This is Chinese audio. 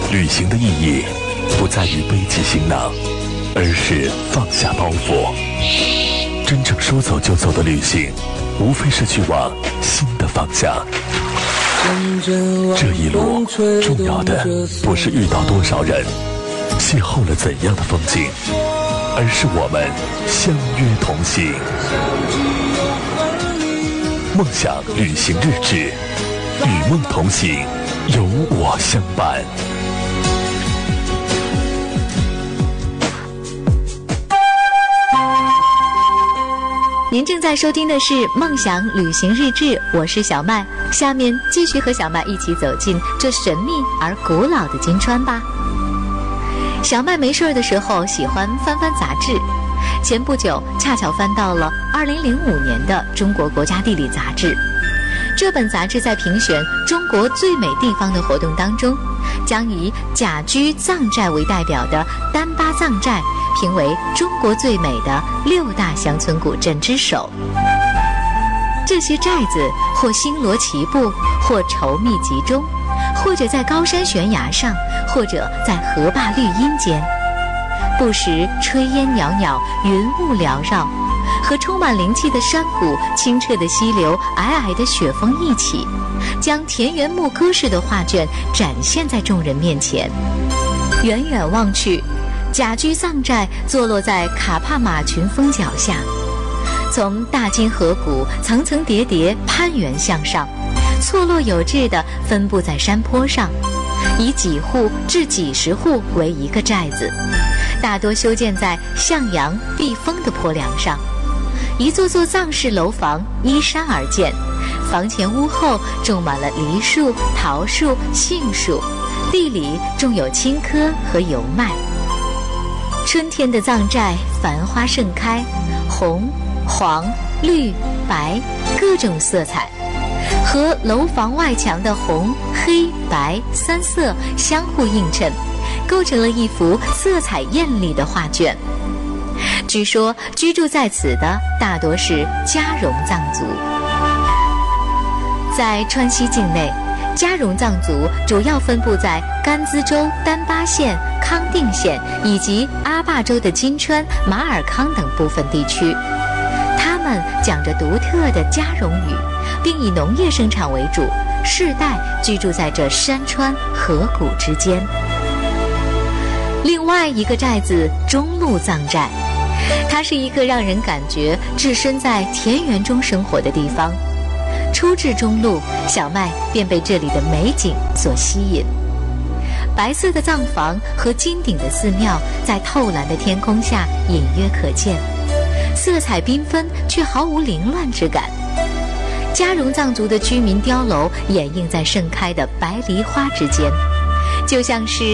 旅行的意义不在于背起行囊，而是放下包袱。真正说走就走的旅行，无非是去往新的方向。这一路重要的不是遇到多少人，邂逅了怎样的风景，而是我们相约同行。梦想旅行日志，与梦同行，有我相伴。 您正在收听的是《梦想旅行日志》，我是小麦。下面继续和小麦一起走进这神秘而古老的金川吧。小麦没事的时候喜欢翻翻杂志，前不久恰巧翻到了2005年的《中国国家地理》杂志。这本杂志在评选中国最美地方的活动当中，将以甲居藏寨为代表的丹巴藏寨评为中国最美的6大乡村古镇之首。这些寨子或星罗棋布，或稠密集中，或者在高山悬崖上，或者在河坝绿荫间，不时炊烟袅袅，云雾缭绕，和充满灵气的山谷、清澈的溪流、皑皑的雪峰一起，将田园牧歌式的画卷展现在众人面前。远远望去，甲居藏寨坐落在卡帕马群峰脚下，从大金河谷层层叠叠攀援向上，错落有致地分布在山坡上，以几户至几十户为一个寨子，大多修建在向阳避风的坡梁上。一座座藏式楼房依山而建，房前屋后种满了梨树、桃树、杏树，地里种有青稞和油麦。春天的藏寨繁花盛开，红、黄、绿、白各种色彩，和楼房外墙的红、黑、白三色相互映衬，构成了一幅色彩艳丽的画卷。据说居住在此的大多是嘉绒藏族。在川西境内，嘉绒藏族主要分布在甘孜州丹巴县、康定县以及阿坝州的金川、马尔康等部分地区。他们讲着独特的嘉绒语，并以农业生产为主，世代居住在这山川河谷之间。另外一个寨子中路藏寨，它是一个让人感觉置身在田园中生活的地方。初至中路，小麦便被这里的美景所吸引。白色的藏房和金顶的寺庙在透蓝的天空下隐约可见，色彩缤纷却毫无凌乱之感。嘉绒藏族的居民碉楼掩映在盛开的白梨花之间，就像是